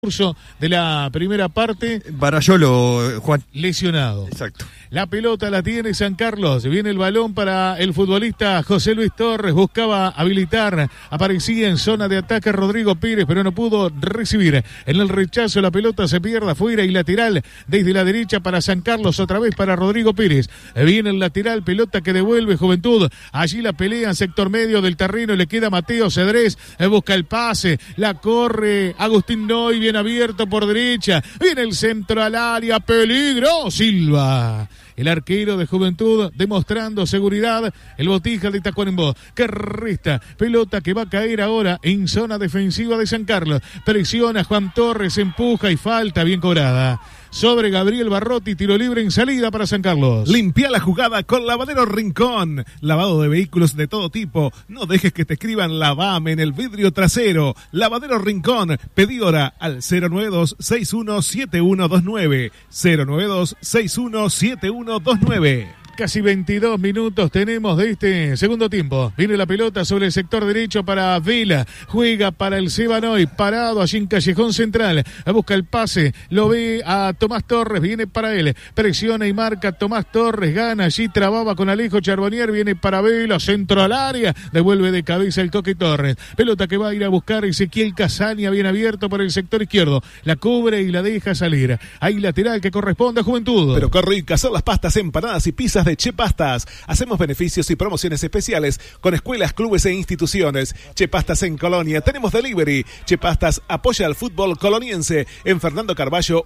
Curso de la primera parte. Barayolo, Juan. Lesionado. Exacto. La pelota la tiene San Carlos. Viene el balón para el futbolista José Luis Torres. Buscaba habilitar. Aparecía en zona de ataque Rodrigo Pires, pero no pudo recibir. En el rechazo la pelota se pierde afuera y lateral desde la derecha para San Carlos. Otra vez para Rodrigo Pires. Viene el lateral, pelota que devuelve Juventud. Allí la pelea en sector medio del terreno. Le queda Mateo Cedrés. Busca el pase. La corre Agustín Noy. Bien abierto por derecha. Viene el centro al área. Peligro. Silva. El arquero de Juventud demostrando seguridad. El Botija de Tacuarembó. Que resta. Pelota que va a caer ahora en zona defensiva de San Carlos. Presiona Juan Torres. Empuja y falta bien cobrada. Sobre Gabriel Barrotti, tiro libre en salida para San Carlos. Limpia la jugada con Lavadero Rincón. Lavado de vehículos de todo tipo. No dejes que te escriban Lavame en el vidrio trasero. Lavadero Rincón. Pedí hora al 092-617129. 092-617129. Casi 22 minutos tenemos de este segundo tiempo. Viene la pelota sobre el sector derecho para Vela. Juega para el Sebanoy. Parado allí en Callejón Central. Busca el pase. Lo ve a Tomás Torres. Viene para él. Presiona y marca Tomás Torres. Gana allí. Trababa con Alejo Charbonnier. Viene para Vela. Centro al área. Devuelve de cabeza el Coque Torres. Pelota que va a ir a buscar Ezequiel Casaña. Bien abierto por el sector izquierdo. La cubre y la deja salir. Hay lateral que corresponde a Juventud. Pero qué ricas son las pastas, empanadas y pizzas de Che Pastas. Hacemos beneficios y promociones especiales con escuelas, clubes e instituciones. Che Pastas en Colonia. Tenemos delivery. Che Pastas apoya al fútbol coloniense en Fernando Carballo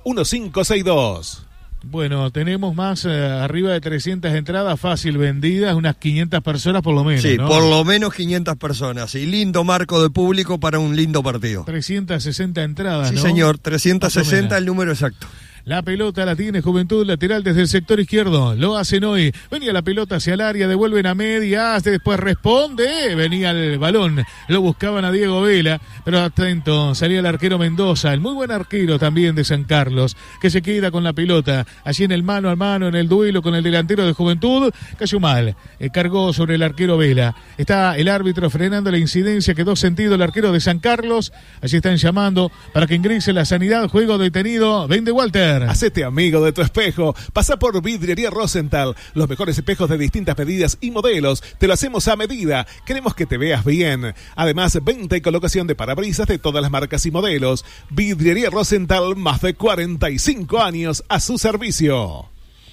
1562. Bueno, tenemos más arriba de 300 entradas fácil vendidas, unas 500 personas por lo menos, sí, ¿no? Por lo menos 500 personas. Y lindo marco de público para un lindo partido. 360 entradas, sí, ¿no? Sí, señor, 360 el número exacto. La pelota la tiene Juventud, lateral desde el sector izquierdo. Lo hacen hoy. Venía la pelota hacia el área, devuelven a media. Después responde. Venía el balón. Lo buscaban a Diego Vela. Pero atento, salía el arquero Mendoza. El muy buen arquero también de San Carlos. Que se queda con la pelota. Allí en el mano a mano, en el duelo con el delantero de Juventud. Cayó mal. Cargó sobre el arquero Vela. Está el árbitro frenando la incidencia. Quedó sentido el arquero de San Carlos. Allí están llamando para que ingrese la sanidad. Juego detenido. Vende Walter. Hacete amigo de tu espejo. Pasa por Vidriería Rosenthal. Los mejores espejos de distintas medidas y modelos. Te lo hacemos a medida. Queremos que te veas bien. Además, venta y colocación de parabrisas de todas las marcas y modelos. Vidriería Rosenthal, más de 45 años a su servicio.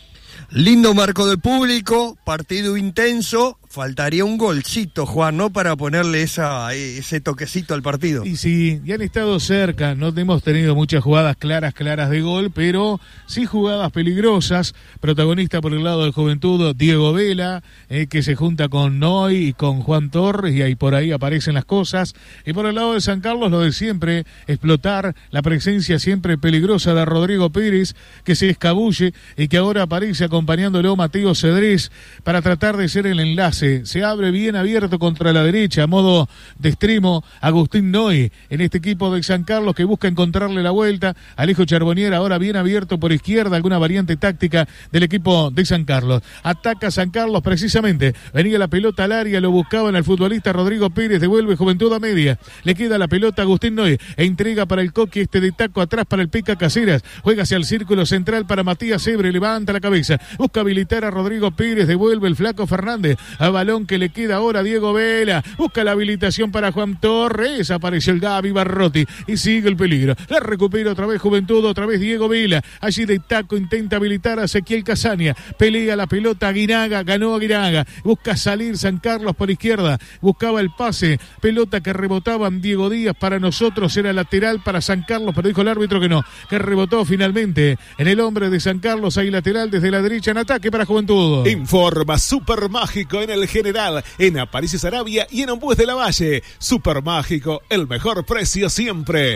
Lindo marco de público, partido intenso. Faltaría un golcito, Juan, ¿no? Para ponerle ese toquecito al partido. Y sí, ya han estado cerca, no hemos tenido muchas jugadas claras de gol, pero sí jugadas peligrosas. Protagonista por el lado del Juventud, Diego Vela, que se junta con Noy y con Juan Torres, y ahí por ahí aparecen las cosas. Y por el lado de San Carlos, lo de siempre, explotar la presencia siempre peligrosa de Rodrigo Pires, que se escabulle y que ahora aparece acompañándolo Mateo Cedrés para tratar de ser el enlace. Se abre bien abierto contra la derecha, a modo de extremo, Agustín Noy, en este equipo de San Carlos que busca encontrarle la vuelta. Alejo Charbonnier ahora bien abierto por izquierda, alguna variante táctica del equipo de San Carlos. Ataca San Carlos precisamente, venía la pelota al área, lo buscaban al futbolista Rodrigo Pires, devuelve Juventud a media, le queda la pelota a Agustín Noy, entrega para el Coqui, de taco atrás para el Pica Caseras, juega hacia el círculo central para Matías Ebre, levanta la cabeza, busca habilitar a Rodrigo Pires, devuelve el flaco Fernández, a balón que le queda ahora a Diego Vela, busca la habilitación para Juan Torres, apareció el Gaby Barrotti y sigue el peligro, la recupera otra vez Juventud, otra vez Diego Vela, allí de taco intenta habilitar a Ezequiel Casaña, pelea la pelota Aguinaga, ganó Aguinaga, busca salir San Carlos por izquierda, buscaba el pase, pelota que rebotaban Diego Díaz, para nosotros era lateral para San Carlos, pero dijo el árbitro que no, que rebotó finalmente en el hombre de San Carlos, hay lateral desde la derecha en ataque para Juventud. Informa Super Mágico en el General, en Aparicio Sarabia y en Ombues de la Valle. Super Mágico, el mejor precio siempre.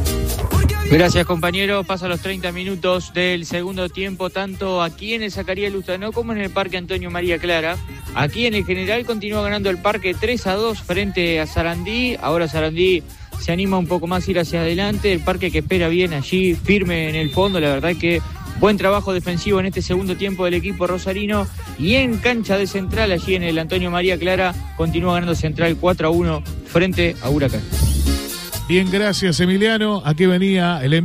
Gracias, compañero. Pasa los 30 minutos del segundo tiempo, tanto aquí en el Zacarías Lustano como en el Parque Antonio María Clara. Aquí en el General continúa ganando el Parque 3-2 frente a Sarandí. Ahora Sarandí se anima un poco más a ir hacia adelante. El Parque que espera bien allí, firme en el fondo. La verdad que buen trabajo defensivo en este segundo tiempo del equipo rosarino. Y en cancha de Central, allí en el Antonio María Clara, continúa ganando Central 4-1 frente a Huracán. Bien, gracias Emiliano. Aquí venía el